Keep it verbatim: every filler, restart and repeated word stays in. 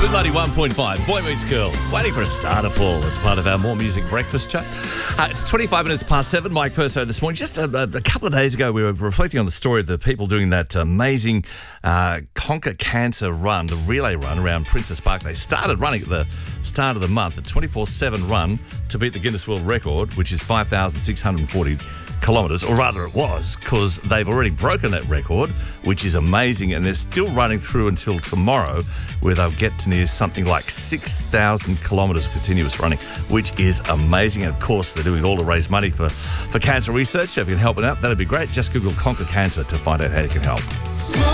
ninety-one point five, Boy Meets Girl, waiting for a star to fall as part of our More Music Breakfast chat. Uh, it's twenty-five minutes past seven, Mike Perso this morning. Just a, a, a couple of days ago, we were reflecting on the story of the people doing that amazing uh, Conquer Cancer run, the relay run around Princess Park. They started running at the start of the month, a twenty-four seven run to beat the Guinness World Record, which is five thousand six hundred forty kilometres, or rather it was, because they've already broken that record, which is amazing, and they're still running through until tomorrow, where they'll get to near something like six thousand kilometres of continuous running, which is amazing. And of course, they're doing it all to raise money for, for cancer research. So if you can help it out, that'd be great. Just Google Conquer Cancer to find out how you can help.